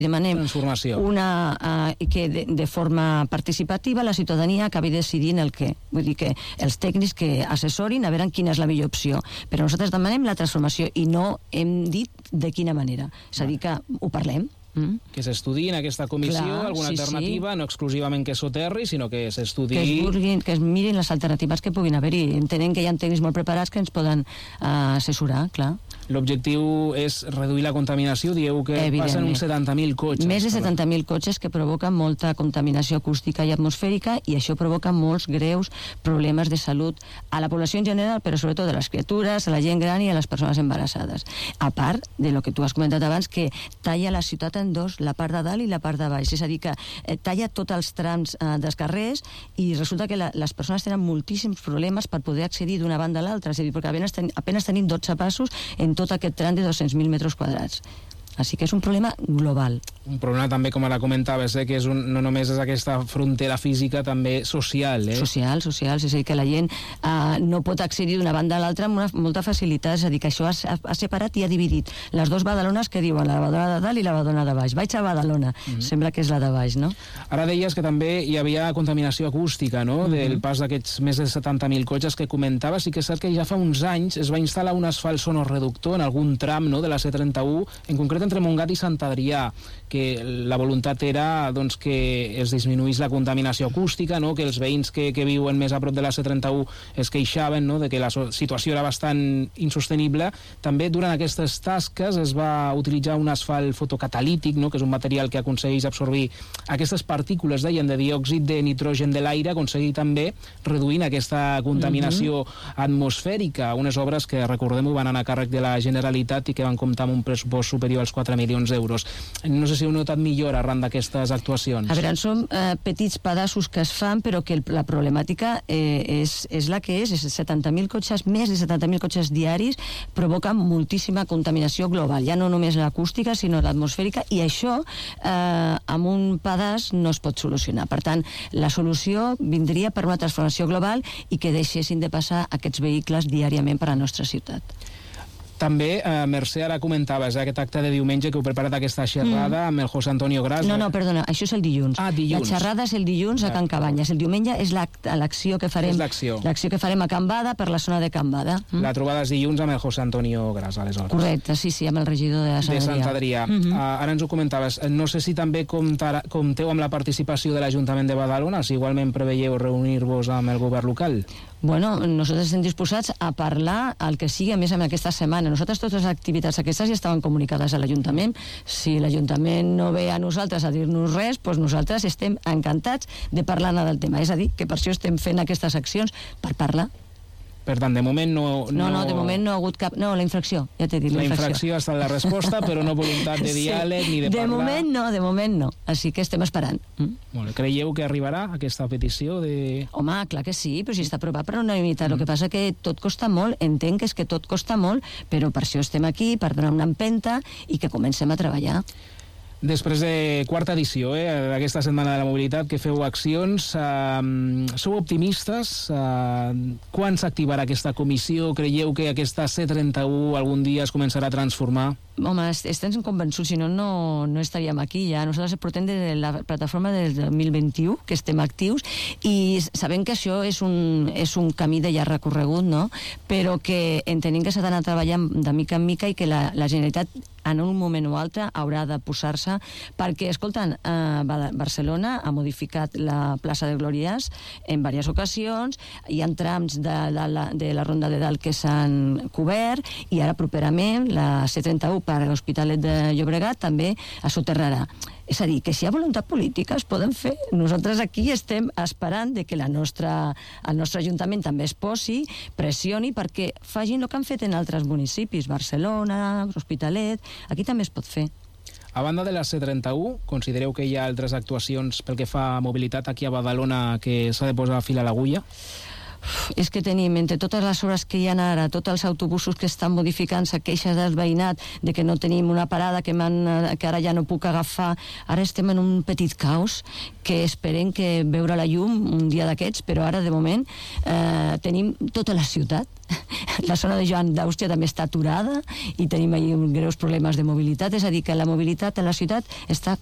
Demanem que de forma participativa la ciutadania acabi decidint el què. Vull dir que els tècnics que assessorin a veure quina és la millor opció. Però nosaltres demanem la transformació i no hem dit de quina manera. És a dir, que ho parlem. Que s'estudiï en aquesta comissió alguna alternativa, no exclusivament que soterri, sinó que s'estudiï... Que es mirin les alternatives que puguin haver-hi. Entenem que hi ha tècnics molt preparats que ens poden assessorar, clar. L'objectiu és reduir la contaminació. Dieu que passen uns 70.000 cotxes. Més de 70.000 cotxes que provoquen molta contaminació acústica i atmosfèrica, i això provoca molts greus problemes de salut a la població en general, però sobretot a les criatures, a la gent gran i a les persones embarassades. A part de lo que tu has comentat abans, que talla la ciutat en dos, la part de dalt i la part de baix. És a dir, que talla tots els trams dels carrers i resulta que les persones tenen moltíssims problemes per poder accedir d'una banda a l'altra. És a dir, perquè apenas tenim 12 passos en tot aquest tram de 200.000 metres quadrats. Així que és un problema global. Un problema també, com ara comentaves, que no només és aquesta frontera física, també social. Social. És a dir, que la gent no pot accedir d'una banda a l'altra amb molta facilitat. És a dir, que això ha separat i ha dividit les dues Badalones que diuen la Badalona de dalt i la Badalona de baix. Vaig a Badalona, sembla que és la de baix, no? Ara deies que també hi havia contaminació acústica, no?, del pas d'aquests més de 70.000 cotxes que comentaves, i que és cert que ja fa uns anys es va instal·lar un asfalt sonoreductor en algun tram, no?, de la C31, en concret entre Montgat i Sant Adrià, que la voluntat era doncs, que es disminuís la contaminació acústica, no?, que els veïns que viuen més a prop de la C31 es queixaven, no?, de que la situació era bastant insostenible. També durant aquestes tasques es va utilitzar un asfalt fotocatalític, no?, que és un material que aconsegueix absorbir aquestes partícules, deien, de diòxid de nitrogen de l'aire, aconseguir també reduint aquesta contaminació atmosfèrica. Unes obres que, recordem-ho, van anar a càrrec de la Generalitat i que van comptar amb un pressupost superior als 4 milions d'euros. No sé si heu notat millor arran d'aquestes actuacions. A veure, són petits pedaços que es fan, però que la problemàtica és la que és 70.000 cotxes, més de 70.000 cotxes diaris, provoquen moltíssima contaminació global, ja no només l'acústica, sinó l'atmosfèrica, i això amb un pedaç no es pot solucionar. Per tant, la solució vindria per una transformació global i que deixessin de passar aquests vehicles diàriament per a la nostra ciutat. També, Mercè, ara comentaves aquest acte de diumenge que heu preparat aquesta xerrada amb el José Antonio Gras. No, perdona, això és el dilluns. Dilluns. La xerrada és el dilluns a Can Cabanyes. El diumenge és l'acció que farem. L'acció que farem a Can Bada, per la zona de Can Bada. La trobada és dilluns amb el José Antonio Gras, aleshores. Correcte, sí, amb el regidor de Sant Adrià. Ara ens ho comentaves. No sé si també compteu amb la participació de l'Ajuntament de Badalona, si igualment preveieu reunir-vos amb el govern local. Bueno, nosaltres estem disposats a parlar el que sigui, a més amb aquesta setmana. Nosaltres totes les activitats aquestes ja estaven comunicades a l'Ajuntament. Si l'Ajuntament no ve a nosaltres a dir-nos res, doncs nosaltres estem encantats de parlar del tema. És a dir, que per això estem fent aquestes accions, per parlar. Per tant, de moment no... No, de moment no ha hagut cap... No, la infracció, ja t'he dit, la infracció ha estat la resposta, però no voluntat de diàleg ni de parlar. De moment no. Així que estem esperant. Molt bé. Creieu que arribarà aquesta petició de... Home, clar que sí, però si està aprovat per unanimitat. El que passa que tot costa molt, entenc que és que tot costa molt, però per això estem aquí, per donar una empenta i que comencem a treballar. Després de quarta edició d'aquesta Setmana de la Mobilitat, que feu accions, sou optimistes? Quan s'activarà aquesta comissió? Creieu que aquesta C31 algun dia es començarà a transformar? Home, estem convençuts, si no, no estaríem aquí ja. Nosaltres portem de la plataforma del 2021, que estem actius, i sabem que això és un camí de llarg recorregut, no? Però que entenem que s'ha d'anar treballant de mica en mica i que la Generalitat en un moment o altre haurà de posar-se, perquè, escolten, Barcelona ha modificat la plaça de Glòries en diverses ocasions, hi ha trams de la Ronda de Dalt que s'han cobert, i ara properament la C31 per a l'Hospitalet de Llobregat també es soterrarà. És a dir, que si hi ha voluntat política es poden fer. Nosaltres aquí estem esperant que el nostre Ajuntament també es posi, pressioni, perquè facin el que han fet en altres municipis, Barcelona, Hospitalet, aquí també es pot fer. A banda de la C31, considereu que hi ha altres actuacions pel que fa a mobilitat aquí a Badalona que s'ha de posar fil a l'agulla? És que tenim, entre totes les hores que hi ha ara, tots els autobusos que estan modificant-se, queixes del veïnat, de que no tenim una parada, que ara ja no puc agafar, ara estem en un petit caos que esperem que veure la llum un dia d'aquests, però ara, de moment, tenim tota la ciutat. La zona de Joan d'Àustria també està aturada i tenim ahí greus problemes de mobilitat, és a dir, que la mobilitat a la ciutat està